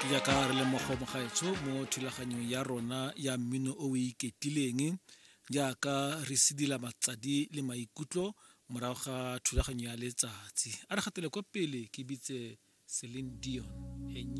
jaaka re le mogaetsho mo thulaganyong ya rona ya mmino o o iketileng jaaka re sedila matsadi le maikutlo morago ga thulaganyo ya letsatsi a re gatele kwa pele ke bitse Celine Dion.